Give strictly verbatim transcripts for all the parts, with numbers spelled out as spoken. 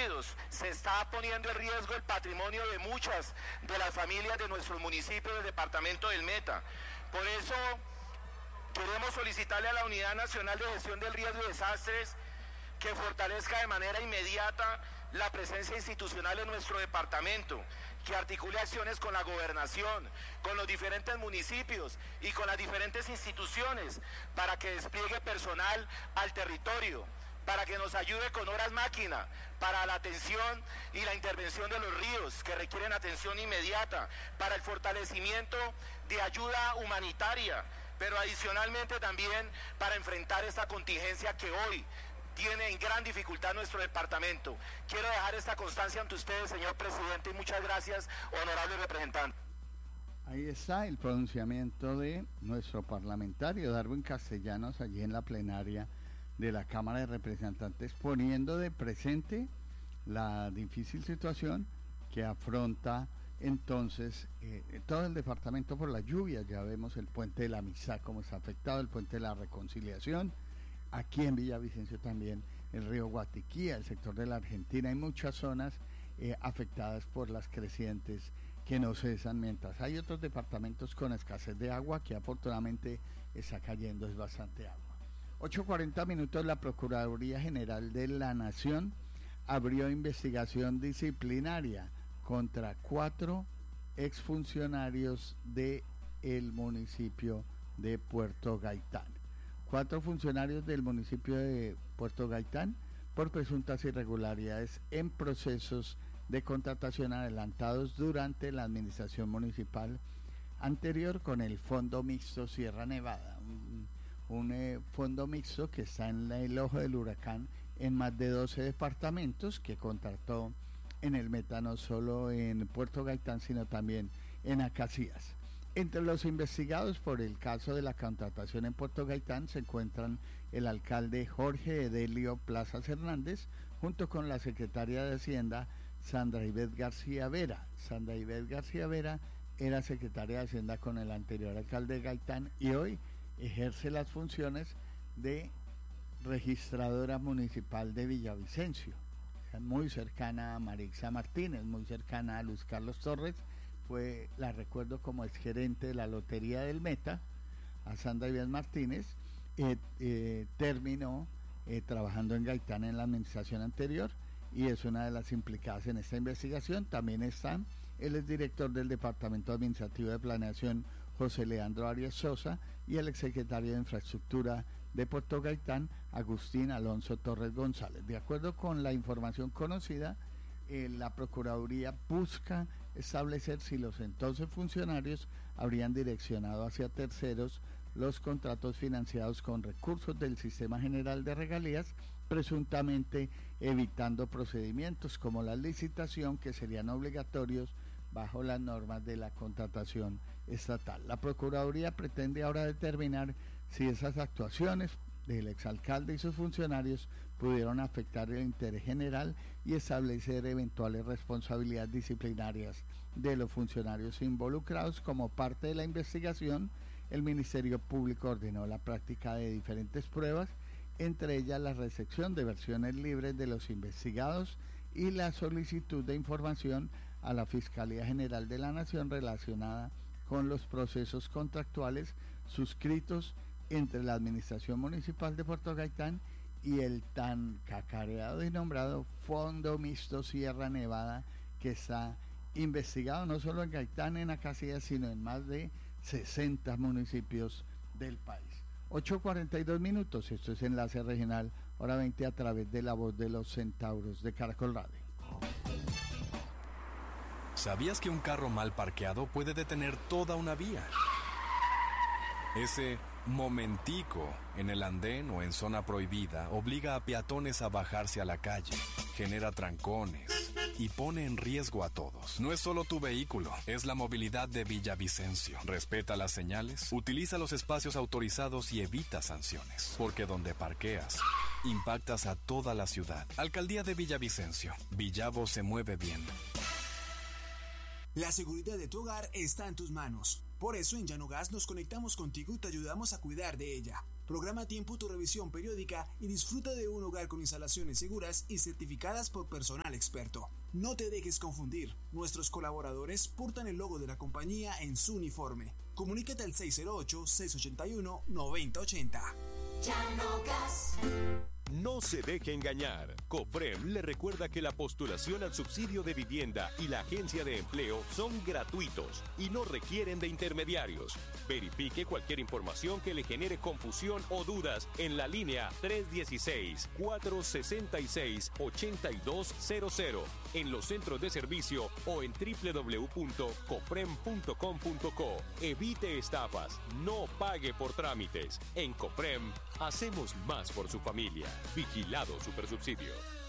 vertidos, se está poniendo en riesgo el patrimonio de muchas de las familias de nuestros municipios del departamento del Meta. Por eso queremos solicitarle a la Unidad Nacional de Gestión del Riesgo y Desastres que fortalezca de manera inmediata la presencia institucional en nuestro departamento, que articule acciones con la gobernación, con los diferentes municipios y con las diferentes instituciones para que despliegue personal al territorio, para que nos ayude con horas máquina para la atención y la intervención de los ríos que requieren atención inmediata, para el fortalecimiento de ayuda humanitaria, pero adicionalmente también para enfrentar esta contingencia que hoy tiene en gran dificultad nuestro departamento. Quiero dejar esta constancia ante ustedes, señor presidente, y muchas gracias, honorable representante. Ahí está el pronunciamiento de nuestro parlamentario Darwin Castellanos allí en la plenaria de la Cámara de Representantes, poniendo de presente la difícil situación que afronta entonces eh, todo el departamento por la lluvia. Ya vemos el puente de la Amistad como está afectado, el puente de la Reconciliación, aquí en Villavicencio también el río Guatiquía, el sector de la Argentina, hay muchas zonas eh, afectadas por las crecientes que no cesan, mientras hay otros departamentos con escasez de agua, que afortunadamente está cayendo es bastante agua. ocho cuarenta minutos, la Procuraduría General de la Nación abrió investigación disciplinaria contra cuatro exfuncionarios del municipio de Puerto Gaitán. Cuatro funcionarios del municipio de Puerto Gaitán por presuntas irregularidades en procesos de contratación adelantados durante la administración municipal anterior con el Fondo Mixto Sierra Nevada, un, un eh, fondo mixto que está en la, el ojo del huracán en más de doce departamentos, que contrató en el Meta, no solo en Puerto Gaitán, sino también en Acacías. Entre los investigados por el caso de la contratación en Puerto Gaitán se encuentran el alcalde Jorge Edelio Plazas Hernández, junto con la secretaria de Hacienda, Sandra Ivette García Vera. Sandra Ivette García Vera era secretaria de Hacienda con el anterior alcalde de Gaitán y hoy ejerce las funciones de registradora municipal de Villavicencio. Muy cercana a Marixa Martínez, muy cercana a Luis Carlos Torres. Fue, la recuerdo como exgerente de la Lotería del Meta, a Sandra Ivette Martínez. eh, eh, terminó eh, trabajando en Gaitán en la administración anterior y es una de las implicadas en esta investigación. También están el exdirector del Departamento Administrativo de Planeación, José Leandro Arias Sosa, y el exsecretario de Infraestructura de Puerto Gaitán, Agustín Alonso Torres González. De acuerdo con la información conocida, eh, la Procuraduría busca establecer si los entonces funcionarios habrían direccionado hacia terceros los contratos financiados con recursos del Sistema General de Regalías, presuntamente evitando procedimientos como la licitación, que serían obligatorios bajo las normas de la contratación estatal. La Procuraduría pretende ahora determinar si esas actuaciones del exalcalde y sus funcionarios pudieron afectar el interés general y establecer eventuales responsabilidades disciplinarias de los funcionarios involucrados. Como parte de la investigación, el Ministerio Público ordenó la práctica de diferentes pruebas, entre ellas la recepción de versiones libres de los investigados y la solicitud de información a la Fiscalía General de la Nación relacionada con los procesos contractuales suscritos entre la Administración Municipal de Puerto Gaitán y el tan cacareado y nombrado Fondo Mixto Sierra Nevada, que está investigado no solo en Gaitán, en Acacías, sino en más de sesenta municipios del país. ocho cuarenta y dos minutos, esto es Enlace Regional, hora veinte, a través de La Voz de los Centauros de Caracol Radio. ¿Sabías que un carro mal parqueado puede detener toda una vía? Ese momentico en el andén o en zona prohibida obliga a peatones a bajarse a la calle, genera trancones y pone en riesgo a todos. No es solo tu vehículo, es la movilidad de Villavicencio. Respeta las señales, utiliza los espacios autorizados y evita sanciones, porque donde parqueas, impactas a toda la ciudad. Alcaldía de Villavicencio. Villavo se mueve bien. La seguridad de tu hogar está en tus manos. Por eso en Llanogas nos conectamos contigo y te ayudamos a cuidar de ella. Programa a tiempo tu revisión periódica y disfruta de un hogar con instalaciones seguras y certificadas por personal experto. No te dejes confundir, nuestros colaboradores portan el logo de la compañía en su uniforme. Comunícate al seis cero ocho, seis ocho uno, nueve cero ocho cero. Llano Gas. No se deje engañar. COFREM le recuerda que la postulación al subsidio de vivienda y la agencia de empleo son gratuitos y no requieren de intermediarios. Verifique cualquier información que le genere confusión o dudas en la línea tres uno seis, cuatro seis seis, ocho dos cero cero, en los centros de servicio o en doble u doble u doble u punto cofrem punto com punto co. Evite estafas, no pague por trámites. En COFREM hacemos más por su familia. Vigilado Supersubsidio.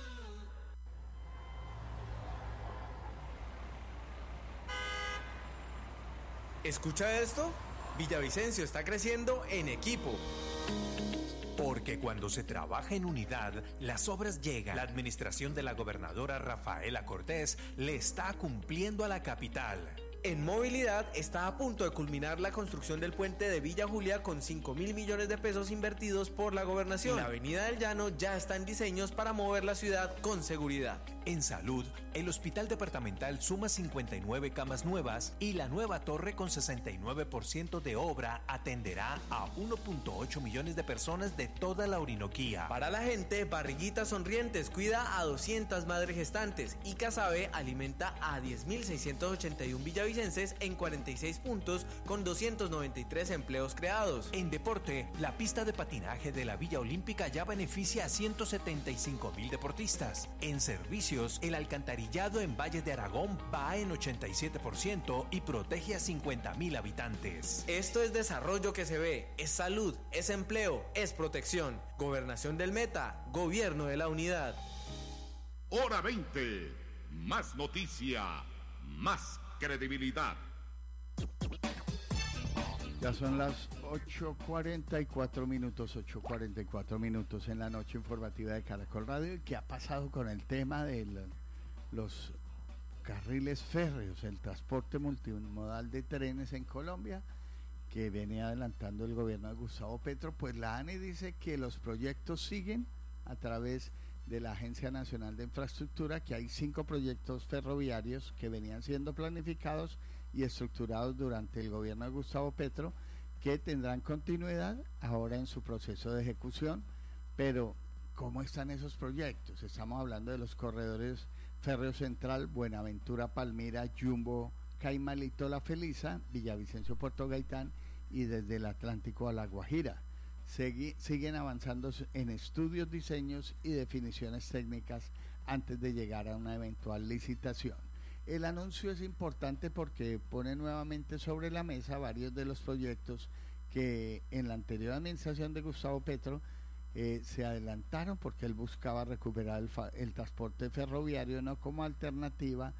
¿Escucha esto? Villavicencio está creciendo en equipo. Porque cuando se trabaja en unidad, las obras llegan. La administración de la gobernadora Rafaela Cortés le está cumpliendo a la capital. En movilidad está a punto de culminar la construcción del puente de Villa Julia con cinco mil millones de pesos invertidos por la gobernación. La avenida del Llano ya está en diseños para mover la ciudad con seguridad. En salud, el hospital departamental suma cincuenta y nueve camas nuevas y la nueva torre con sesenta y nueve por ciento de obra atenderá a uno punto ocho millones de personas de toda la Orinoquía. Para la gente, Barriguitas Sonrientes cuida a doscientas madres gestantes y Casabe alimenta a diez mil seiscientos ochenta y uno villavicenses en cuarenta y seis puntos con doscientos noventa y tres empleos creados. En deporte, la pista de patinaje de la Villa Olímpica ya beneficia a ciento setenta y cinco mil deportistas. En servicio, el alcantarillado en Valle de Aragón va en ochenta y siete por ciento y protege a cincuenta mil habitantes. Esto es desarrollo que se ve, es salud, es empleo, es protección. Gobernación del Meta, Gobierno de la Unidad. Hora veinte. Más noticia, más credibilidad. Ya son las ocho cuarenta y cuatro minutos, ocho cuarenta y cuatro minutos en la noche informativa de Caracol Radio. ¿Y qué ha pasado con el tema de los carriles férreos, el transporte multimodal de trenes en Colombia, que viene adelantando el gobierno de Gustavo Petro? Pues la ANE dice que los proyectos siguen a través de la Agencia Nacional de Infraestructura, que hay cinco proyectos ferroviarios que venían siendo planificados y estructurados durante el gobierno de Gustavo Petro, que tendrán continuidad ahora en su proceso de ejecución. Pero ¿cómo están esos proyectos? Estamos hablando de los corredores Férreo Central, Buenaventura, Palmira, Jumbo, Caimalito, La Feliza, Villavicencio, Puerto Gaitán y desde el Atlántico a La Guajira. Segui, siguen avanzando en estudios, diseños y definiciones técnicas antes de llegar a una eventual licitación. El anuncio es importante porque pone nuevamente sobre la mesa varios de los proyectos que en la anterior administración de Gustavo Petro eh, se adelantaron porque él buscaba recuperar el, el transporte ferroviario no como alternativa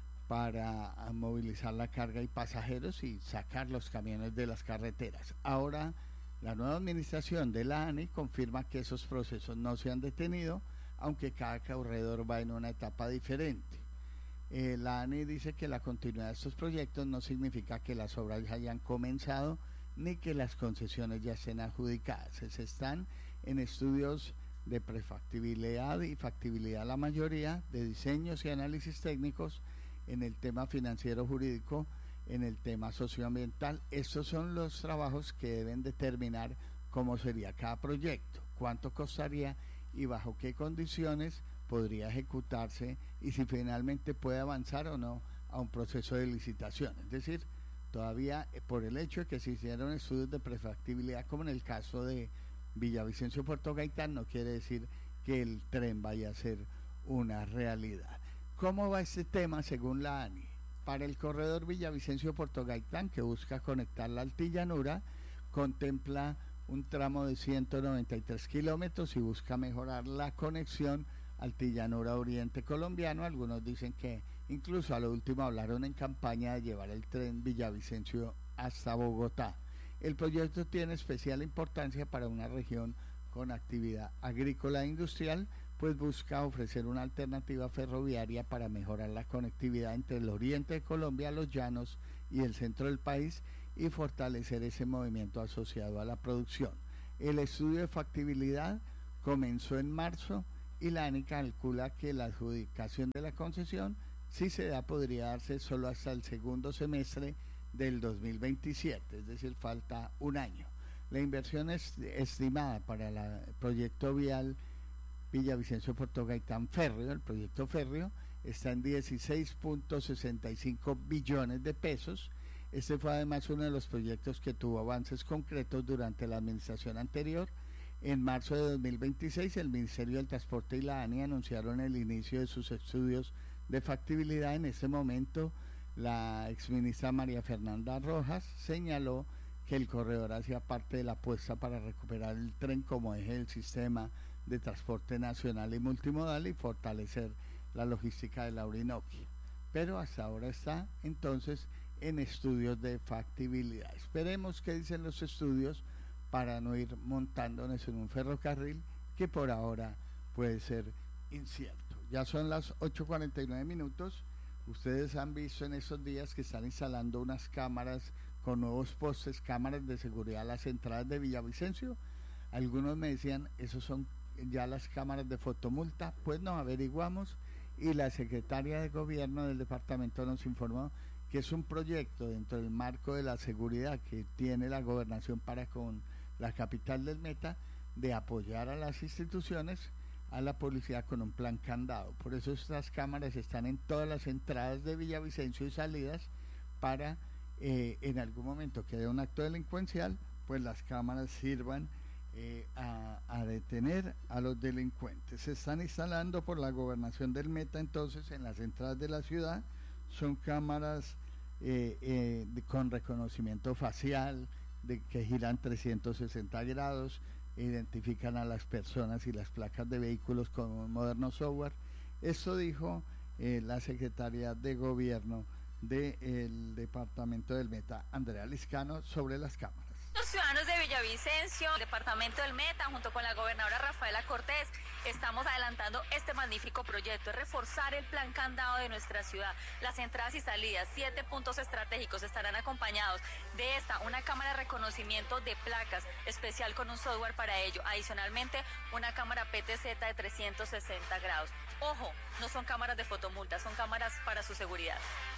para movilizar la carga y pasajeros y sacar los camiones de las carreteras. Ahora la nueva administración de la ANE confirma que esos procesos no se han detenido, aunque cada corredor va en una etapa diferente. Eh, la ANE dice que la continuidad de estos proyectos no significa que las obras ya hayan comenzado ni que las concesiones ya estén adjudicadas. Se están en estudios de prefactibilidad y factibilidad la mayoría, de diseños y análisis técnicos, en el tema financiero jurídico, en el tema socioambiental. Estos son los trabajos que deben determinar cómo sería cada proyecto, cuánto costaría y bajo qué condiciones podría ejecutarse y si finalmente puede avanzar o no a un proceso de licitación. Es decir, todavía eh, por el hecho de que se hicieron estudios de prefactibilidad, como en el caso de Villavicencio Puerto Gaitán, no quiere decir que el tren vaya a ser una realidad. ¿Cómo va este tema según la ANE? Para el corredor Villavicencio Puerto Gaitán, que busca conectar la Altillanura, contempla un tramo de ciento noventa y tres kilómetros y busca mejorar la conexión Altillanura Oriente Colombiano. Algunos dicen que incluso a lo último hablaron en campaña de llevar el tren Villavicencio hasta Bogotá. El proyecto tiene especial importancia para una región con actividad agrícola e industrial, pues busca ofrecer una alternativa ferroviaria para mejorar la conectividad entre el oriente de Colombia, los llanos y el centro del país y fortalecer ese movimiento asociado a la producción. El estudio de factibilidad comenzó en marzo y la ANI calcula que la adjudicación de la concesión, si se da, podría darse solo hasta el segundo semestre del dos mil veintisiete, es decir, falta un año. La inversión es estimada para el proyecto vial Villavicencio-Puerto Gaitán Férreo, el proyecto férreo, está en dieciséis punto sesenta y cinco billones de pesos. Este fue además uno de los proyectos que tuvo avances concretos durante la administración anterior. En marzo de dos mil veintiséis, el Ministerio del Transporte y la ANI anunciaron el inicio de sus estudios de factibilidad. En ese momento, la exministra María Fernanda Rojas señaló que el corredor hacía parte de la apuesta para recuperar el tren como eje del sistema de transporte nacional y multimodal y fortalecer la logística de la Orinoquia. Pero hasta ahora está entonces en estudios de factibilidad. Esperemos qué dicen los estudios para no ir montándonos en un ferrocarril que por ahora puede ser incierto. Ya son las ocho cuarenta y nueve minutos. Ustedes han visto en estos días que están instalando unas cámaras con nuevos postes, cámaras de seguridad a las entradas de Villavicencio. Algunos me decían, esos son ya las cámaras de fotomulta. Pues nos averiguamos y la secretaria de gobierno del departamento nos informó que es un proyecto dentro del marco de la seguridad que tiene la gobernación para con la capital del Meta, de apoyar a las instituciones, a la policía con un plan candado. Por eso estas cámaras están en todas las entradas de Villavicencio y salidas para eh, en algún momento que haya un acto delincuencial, pues las cámaras sirvan eh, a, a detener a los delincuentes. Se están instalando por la gobernación del Meta entonces en las entradas de la ciudad. Son cámaras eh, eh, de, con reconocimiento facial, de que giran trescientos sesenta grados, identifican a las personas y las placas de vehículos con un moderno software. Esto dijo eh, la secretaria de gobierno del departamento del Meta, Andrea Liscano, sobre las cámaras. Los ciudadanos de Villavicencio, departamento del Meta, junto con la gobernadora Rafaela Cortés, estamos adelantando este magnífico proyecto, es reforzar el plan candado de nuestra ciudad. Las entradas y salidas, siete puntos estratégicos, estarán acompañados de esta, una cámara de reconocimiento de placas especial con un software para ello. Adicionalmente, una cámara P T Z de trescientos sesenta grados. Ojo, no son cámaras de fotomulta, son cámaras para su seguridad.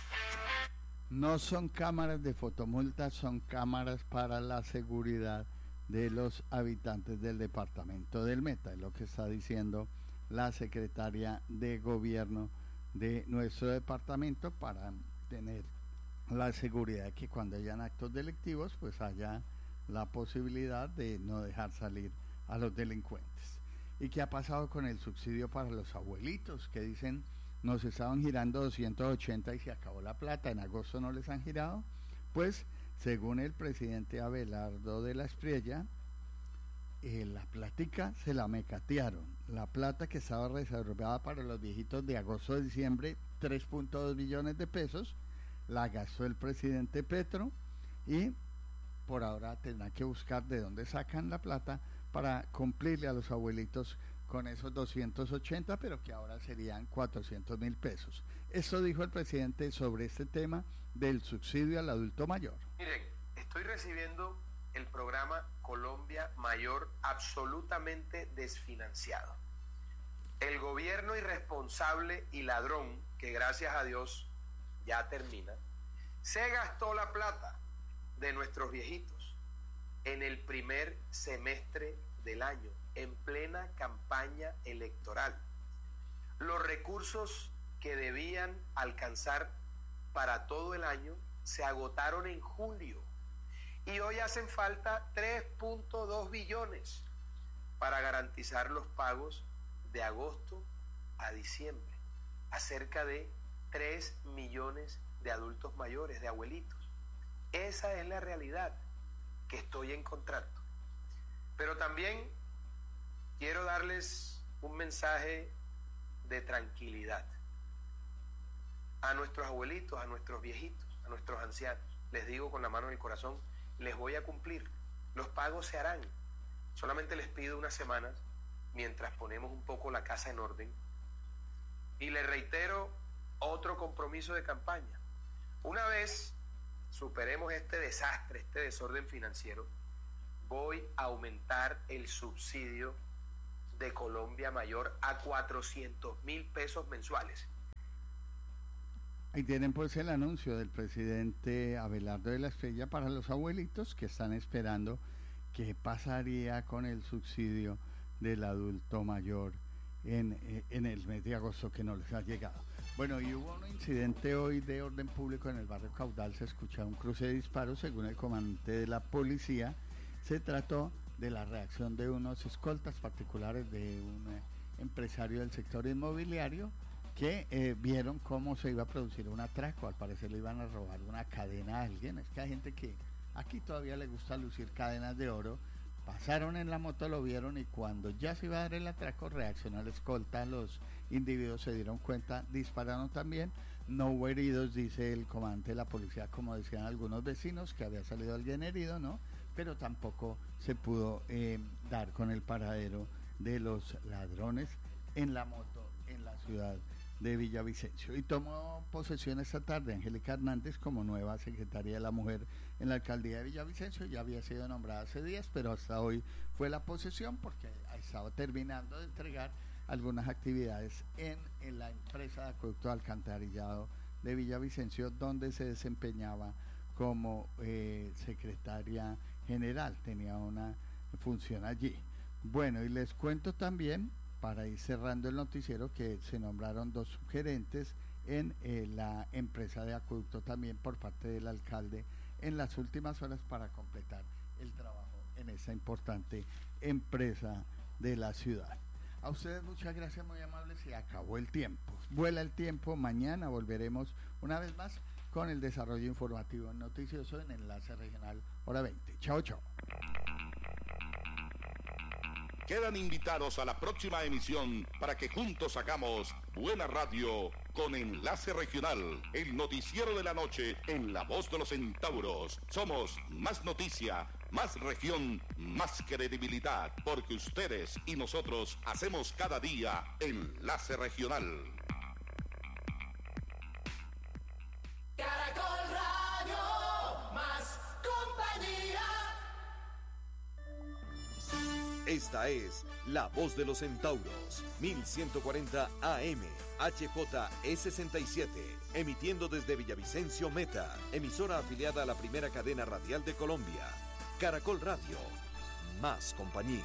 No son cámaras de fotomulta, son cámaras para la seguridad de los habitantes del departamento del Meta, es lo que está diciendo la secretaria de gobierno de nuestro departamento, para tener la seguridad de que cuando hayan actos delictivos pues haya la posibilidad de no dejar salir a los delincuentes. ¿Y qué ha pasado con el subsidio para los abuelitos? Que dicen, nos estaban girando doscientos ochenta y se acabó la plata, en agosto no les han girado. Pues según el presidente Abelardo de la Espriella, eh, la plática se la mecatearon. La plata que estaba reservada para los viejitos de agosto a diciembre, tres punto dos billones de pesos, la gastó el presidente Petro y por ahora tendrán que buscar de dónde sacan la plata para cumplirle a los abuelitos con esos doscientos ochenta, pero que ahora serían cuatrocientos mil pesos. Eso dijo el presidente sobre este tema del subsidio al adulto mayor. Miren, estoy recibiendo el programa Colombia Mayor absolutamente desfinanciado. El gobierno irresponsable y ladrón, que gracias a Dios ya termina, se gastó la plata de nuestros viejitos en el primer semestre del año, en plena campaña electoral. Los recursos que debían alcanzar para todo el año se agotaron en julio y hoy hacen falta tres punto dos billones para garantizar los pagos de agosto a diciembre a cerca de tres millones de adultos mayores, de abuelitos. Esa es la realidad que estoy encontrando. Pero también quiero darles un mensaje de tranquilidad a nuestros abuelitos, a nuestros viejitos, a nuestros ancianos. Les digo con la mano en el corazón, les voy a cumplir. Los pagos se harán. Solamente les pido unas semanas mientras ponemos un poco la casa en orden. Y les reitero otro compromiso de campaña. Una vez superemos este desastre, este desorden financiero, voy a aumentar el subsidio de Colombia Mayor a cuatrocientos mil pesos mensuales. Ahí tienen pues el anuncio del presidente Abelardo de la Estrella para los abuelitos que están esperando qué pasaría con el subsidio del adulto mayor en, en el mes de agosto que no les ha llegado. Bueno, y hubo un incidente hoy de orden público en el barrio Caudal, se escuchaba un cruce de disparos, según el comandante de la policía. Se trató de la reacción de unos escoltas particulares de un eh, empresario del sector inmobiliario que eh, vieron cómo se iba a producir un atraco. Al parecer le iban a robar una cadena a alguien. Es que hay gente que aquí todavía le gusta lucir cadenas de oro. Pasaron en la moto, lo vieron y cuando ya se iba a dar el atraco reaccionó el escolta. Los individuos se dieron cuenta, dispararon también. No hubo heridos, dice el comandante de la policía, como decían algunos vecinos, que había salido alguien herido, ¿no? Pero tampoco se pudo eh, dar con el paradero de los ladrones en la moto en la ciudad de Villavicencio. Y tomó posesión esta tarde Angélica Hernández como nueva secretaria de la Mujer en la alcaldía de Villavicencio. Ya había sido nombrada hace días, pero hasta hoy fue la posesión porque estaba terminando de entregar algunas actividades en, en la empresa de acueducto de alcantarillado de Villavicencio, donde se desempeñaba como eh, secretaria general, tenía una función allí. Bueno, y les cuento también, para ir cerrando el noticiero, que se nombraron dos subgerentes en eh, la empresa de acueducto también por parte del alcalde en las últimas horas para completar el trabajo en esa importante empresa de la ciudad. A ustedes muchas gracias, muy amables, y acabó el tiempo. Vuela el tiempo, mañana volveremos una vez más con el desarrollo informativo noticioso en Enlace Regional Hora veinte. Chao, chao. Quedan invitados a la próxima emisión para que juntos hagamos buena radio con Enlace Regional, el noticiero de la noche en la voz de los centauros. Somos más noticia, más región, más credibilidad, porque ustedes y nosotros hacemos cada día Enlace Regional. Caracol Radio, más compañía. Esta es La Voz de los Centauros, mil ciento cuarenta A M, H J E sesenta y siete, emitiendo desde Villavicencio Meta, emisora afiliada a la primera cadena radial de Colombia. Caracol Radio, más compañía.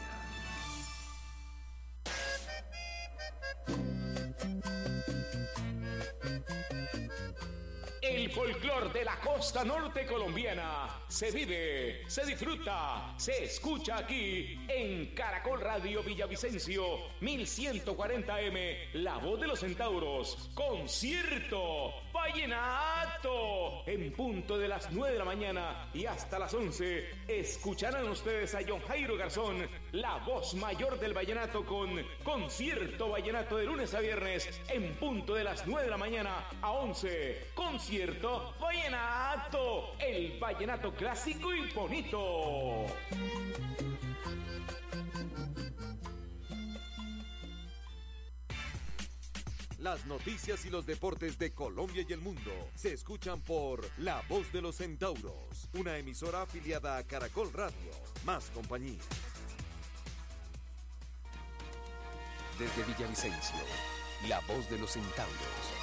El folclor de la costa norte colombiana se vive, se disfruta, se escucha aquí en Caracol Radio Villavicencio mil ciento cuarenta M, La Voz de los Centauros, concierto vallenato en punto de las nueve de la mañana y hasta las once. Escucharán ustedes a John Jairo Garzón, la voz mayor del vallenato, con concierto vallenato de lunes a viernes en punto de las nueve de la mañana a once. Concierto vallenato, el vallenato clásico y bonito. Las noticias y los deportes de Colombia y el mundo se escuchan por La Voz de los Centauros, una emisora afiliada a Caracol Radio, más compañía. Desde Villavicencio, La Voz de los Centauros.